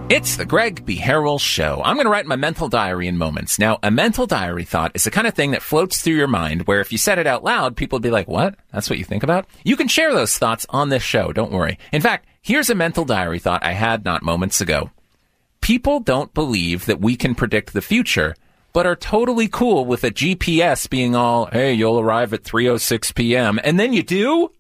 It's the Greg B. Harrell Show. I'm going to write my mental diary in moments. Now, a mental diary thought is the kind of thing that floats through your mind where if you said it out loud, people would be like, what? That's what you think about? You can share those thoughts on this show. Don't worry. In fact, here's a mental diary thought I had not moments ago. People don't believe that we can predict the future, but are totally cool with a GPS being all, hey, you'll arrive at 3:06 p.m. And then you do?